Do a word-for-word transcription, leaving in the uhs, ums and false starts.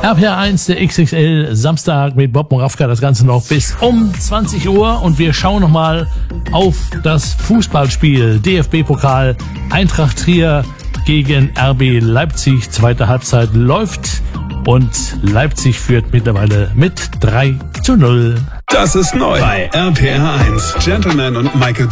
R P R eins, der X X L Samstag mit Bob Moravka, das Ganze noch bis um zwanzig Uhr und wir schauen nochmal auf das Fußballspiel D F B-Pokal Eintracht Trier gegen R B Leipzig. Zweite Halbzeit läuft und Leipzig führt mittlerweile mit drei zu null. Das ist neu bei R P R eins. Gentleman und Michael